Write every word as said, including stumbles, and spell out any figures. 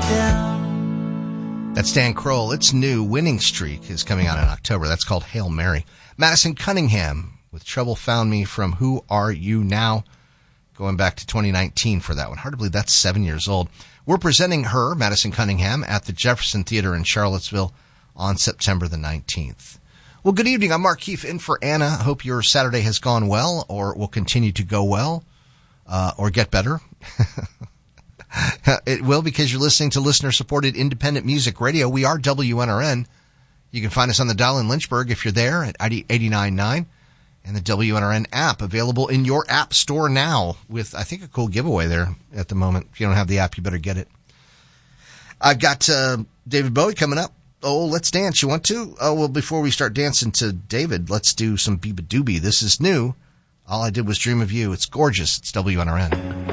down. That's Dan Kroll. It's new. Winning Streak is coming out in October. That's called Hail Mary. Madison Cunningham with Trouble Found Me from Who Are You Now? Going back to twenty nineteen for that one. Hard to believe that's seven years old. We're presenting her, Madison Cunningham, at the Jefferson Theater in Charlottesville on September the nineteenth. Well, good evening. I'm Mark Keefe in for Anna. Hope your Saturday has gone well or will continue to go well uh, or get better. It will, because you're listening to listener-supported independent music radio. We are W N R N. You can find us on the dial in Lynchburg if you're there at eighty-nine point nine, and the W N R N app available in your app store now with, I think, a cool giveaway there at the moment. If you don't have the app, you better get it. I've got uh, David Bowie coming up. Oh, let's dance. You want to? Oh, well, before we start dancing to David, let's do some Biba Doobie. This is new. All I Did Was Dream of You. It's gorgeous. It's W N R N.